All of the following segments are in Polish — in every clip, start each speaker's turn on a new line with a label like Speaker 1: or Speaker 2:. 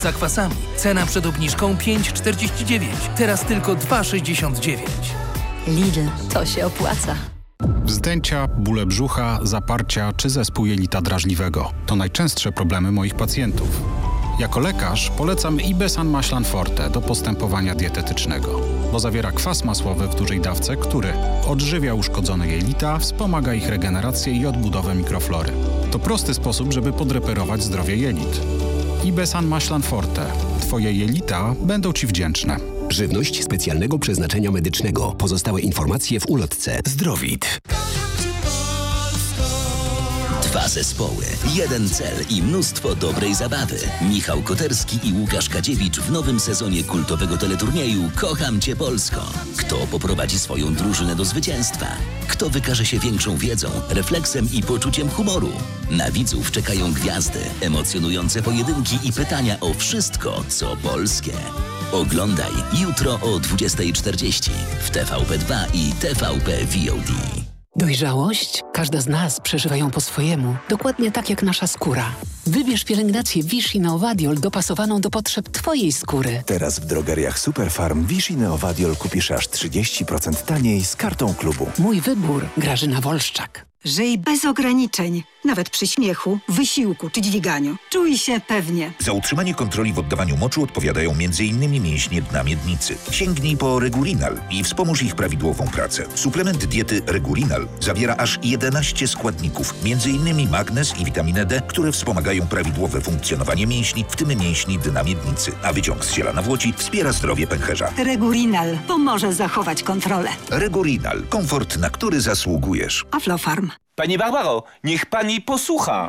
Speaker 1: Zakwasami. Cena przed obniżką 5,49. Teraz tylko 2,69.
Speaker 2: Lidl, to się opłaca.
Speaker 3: Wzdęcia, bóle brzucha, zaparcia czy zespół jelita drażliwego. To najczęstsze problemy moich pacjentów. Jako lekarz polecam Ibesan Maślan Forte do postępowania dietetycznego, bo zawiera kwas masłowy w dużej dawce, który odżywia uszkodzone jelita, wspomaga ich regenerację i odbudowę mikroflory. To prosty sposób, żeby podreperować zdrowie jelit. Ibesan Maślan Forte. Twoje jelita będą Ci wdzięczne.
Speaker 4: Żywność specjalnego przeznaczenia medycznego. Pozostałe informacje w ulotce. Zdrowit.
Speaker 5: 2 zespoły, 1 cel i mnóstwo dobrej zabawy. Michał Koterski i Łukasz Kadziewicz w nowym sezonie kultowego teleturnieju Kocham Cię Polsko. Kto poprowadzi swoją drużynę do zwycięstwa? Kto wykaże się większą wiedzą, refleksem i poczuciem humoru? Na widzów czekają gwiazdy, emocjonujące pojedynki i pytania o wszystko, co polskie. Oglądaj jutro o 20:40 w TVP2 i TVP VOD.
Speaker 6: Dojrzałość? Każda z nas przeżywa ją po swojemu, dokładnie tak jak nasza skóra. Wybierz pielęgnację Vichy Neovadiol dopasowaną do potrzeb Twojej skóry.
Speaker 7: Teraz w drogeriach Superfarm Vichy Neovadiol kupisz aż 30% taniej z kartą klubu.
Speaker 6: Mój wybór. Grażyna Wolszczak.
Speaker 8: Żyj bez ograniczeń, nawet przy śmiechu, wysiłku czy dźwiganiu. Czuj się pewnie.
Speaker 9: Za utrzymanie kontroli w oddawaniu moczu odpowiadają m.in. mięśnie dna miednicy. Sięgnij po Regurinal i wspomóż ich prawidłową pracę. Suplement diety Regurinal zawiera aż 11 składników, m.in. magnez i witaminę D, które wspomagają prawidłowe funkcjonowanie mięśni, w tym mięśni dna miednicy. A wyciąg z ziela nawłoci wspiera zdrowie pęcherza.
Speaker 8: Regurinal pomoże zachować kontrolę.
Speaker 9: Regurinal. Komfort, na który zasługujesz.
Speaker 8: Aflofarm.
Speaker 10: Pani Barbaro, niech pani posłucha.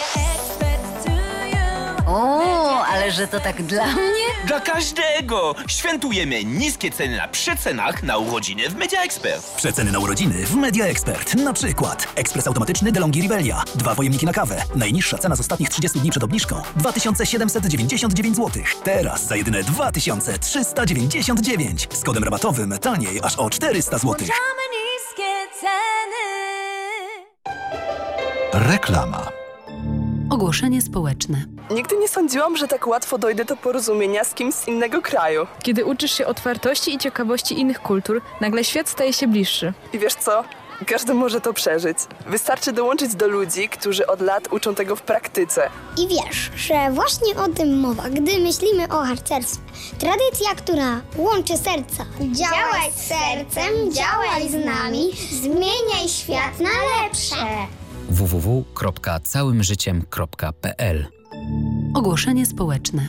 Speaker 2: O, ale że to tak dla mnie?
Speaker 10: Dla każdego! Świętujemy niskie ceny na przecenach na urodziny w Media Expert.
Speaker 11: Przeceny na urodziny w Media Expert. Na przykład ekspres automatyczny DeLonghi Rivelia. 2 pojemniki na kawę. Najniższa cena z ostatnich 30 dni przed obniżką 2799 zł. Teraz za jedyne 2399. Z kodem rabatowym taniej aż o 400 zł.
Speaker 12: Reklama.
Speaker 2: Ogłoszenie społeczne.
Speaker 13: Nigdy nie sądziłam, że tak łatwo dojdę do porozumienia z kimś z innego kraju.
Speaker 14: Kiedy uczysz się otwartości i ciekawości innych kultur, nagle świat staje się bliższy.
Speaker 13: I wiesz co? Każdy może to przeżyć. Wystarczy dołączyć do ludzi, którzy od lat uczą tego w praktyce.
Speaker 15: I wiesz, że właśnie o tym mowa, gdy myślimy o harcerstwie. Tradycja, która łączy serca. Działaj z sercem, działaj z nami, zmieniaj świat na lepsze.
Speaker 16: www.całymżyciem.pl.
Speaker 2: Ogłoszenie społeczne.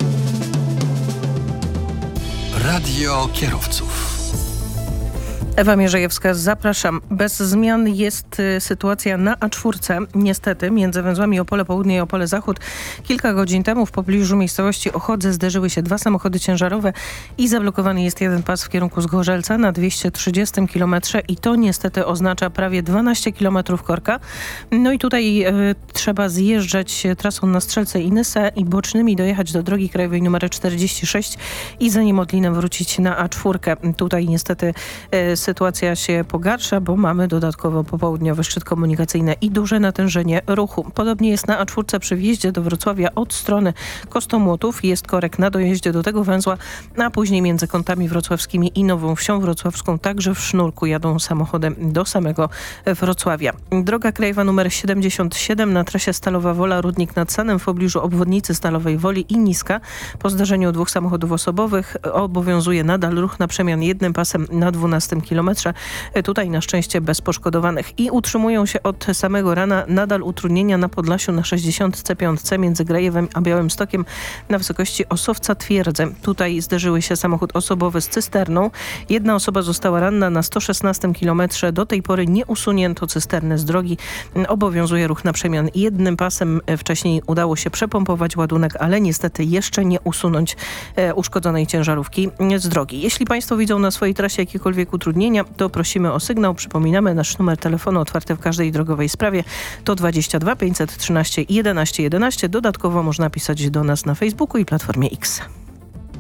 Speaker 12: Radio kierowców.
Speaker 17: Ewa Mierzejewska, zapraszam. Bez zmian jest sytuacja na A4. Niestety między węzłami Opole Południe i Opole Zachód kilka godzin temu w pobliżu miejscowości Ochodze zderzyły się 2 samochody ciężarowe i zablokowany jest jeden pas w kierunku Zgorzelca na 230 km i to niestety oznacza prawie 12 km korka. No i tutaj trzeba zjeżdżać trasą na Strzelce i Nysę i bocznymi dojechać do drogi krajowej nr 46 i za Niemodlinem wrócić na A4. Tutaj niestety sytuacja się pogarsza, bo mamy dodatkowo popołudniowy szczyt komunikacyjny i duże natężenie ruchu. Podobnie jest na A4 przy wjeździe do Wrocławia od strony Kostomłotów. Jest korek na dojeździe do tego węzła, a później między Kątami Wrocławskimi i Nową Wsią Wrocławską także w sznurku jadą samochody do samego Wrocławia. Droga krajowa nr 77 na trasie Stalowa Wola, Rudnik nad Sanem w pobliżu obwodnicy Stalowej Woli i Niska. Po zdarzeniu 2 samochodów osobowych obowiązuje nadal ruch na przemian jednym pasem na 12 km. Tutaj na szczęście bez poszkodowanych. I utrzymują się od samego rana nadal utrudnienia na Podlasiu na 65 między Grajewem a Białymstokiem na wysokości Osowca Twierdzy. Tutaj zderzyły się samochód osobowy z cysterną. Jedna osoba została ranna na 116 km. Do tej pory nie usunięto cysterny z drogi. Obowiązuje ruch na przemian jednym pasem. Wcześniej udało się przepompować ładunek, ale niestety jeszcze nie usunąć uszkodzonej ciężarówki z drogi. Jeśli Państwo widzą na swojej trasie jakiekolwiek utrudnienia, to prosimy o sygnał. Przypominamy, nasz numer telefonu otwarty w każdej drogowej sprawie to 22 513 11 11. Dodatkowo można pisać do nas na Facebooku i Platformie X.